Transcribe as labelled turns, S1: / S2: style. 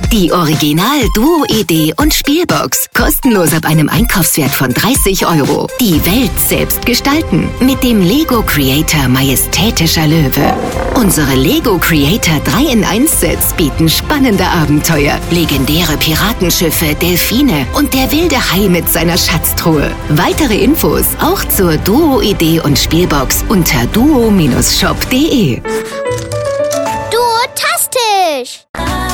S1: Die Original-Duo-Idee und Spielbox. Kostenlos ab einem Einkaufswert von 30 €. Die Welt selbst gestalten. Mit dem Lego Creator Majestätischer Löwe. Unsere Lego Creator 3-in-1-Sets bieten spannende Abenteuer, legendäre Piratenschiffe, Delfine und der wilde Hai mit seiner Schatztruhe. Weitere Infos auch zur Duo-Idee und Spielbox unter duo-shop.de.